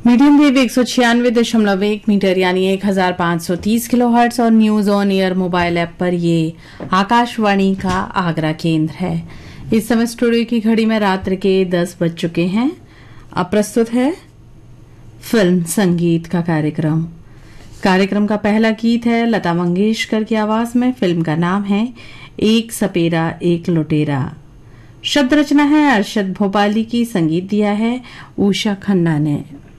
Medium wave 196.1 metre यानी 1530 kilohertz और news on air mobile app पर ये आकाशवाणी का आगरा केंद्र है। इस समय स्टूडियो की घड़ी में रात्र के 10 बज चुके हैं। अब प्रस्तुत है फिल्म संगीत का कार्यक्रम का पहला गीत है लता मंगेशकर की आवाज में। फिल्म का नाम है एक सपेरा एक लुटेरा। शब्द रचना है अरशद भोपाली की, संगीत दिया है उषा खन्ना ने।